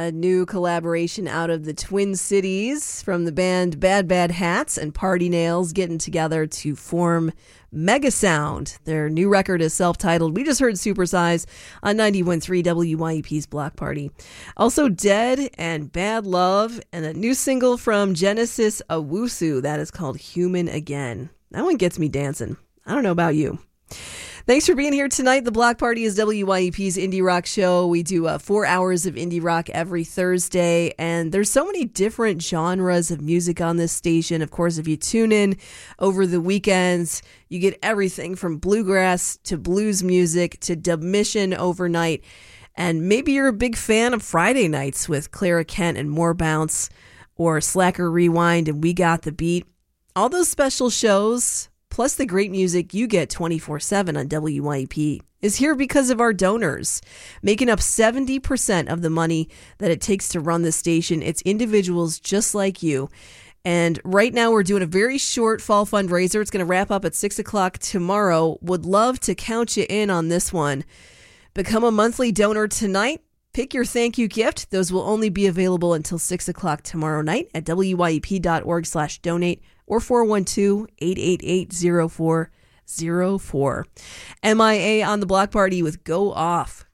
a new collaboration out of the Twin Cities from the band Bad Bad Hats and Party Nails getting together to form Mega Sound. Their new record is self-titled. We just heard Supersize on 91.3 WYEP's Block Party. Also Dead and Bad Love and a new single from Genesis Owusu that is called Human Again. That one gets me dancing. I don't know about you. Thanks for being here tonight. The Block Party is WYEP's Indie Rock show. We do 4 hours of indie rock every Thursday, and there's so many different genres of music on this station. Of course, if you tune in over the weekends, you get everything from bluegrass to blues music to Dub Mission overnight. And maybe you're a big fan of Friday nights with Clara Kent and More Bounce, or Slacker Rewind and We Got the Beat. All those special shows, plus the great music you get 24/7 on WYEP, is here because of our donors. Making up 70% of the money that it takes to run the station, it's individuals just like you. And right now we're doing a very short fall fundraiser. It's going to wrap up at 6 o'clock tomorrow. Would love to count you in on this one. Become a monthly donor tonight. Pick your thank you gift. Those will only be available until 6 o'clock tomorrow night at wyep.org/donate. or 412-888-0404. MIA on the Block Party with Go Off.